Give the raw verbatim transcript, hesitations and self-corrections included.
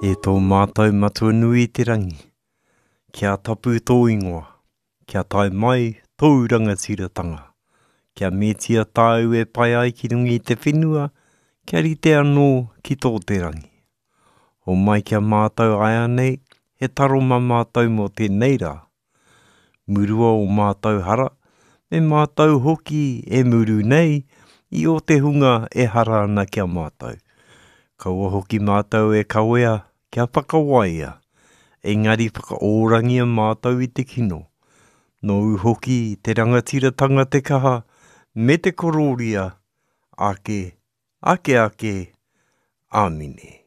E tō mātou matua nui te rangi, kia tapu tō ingoa, kia tai mai tō rangatiratanga, kia metia tāu e pai ai ki rungi te whenua, kia rite anō ki tō te rangi. O mai kia mātou aia nei, he taro ma mātou mō tēnei rā. Murua o mātou hara, me mātou hoki e muru nei, i o te hunga e hara ana kia mātou. Kaua hoki mātou e kawea, kia whakawaia, engari whakaorangia mātou i te kino. Nō hoki te rangatiratanga te kaha, me te kororia, ake, ake ake, āmine.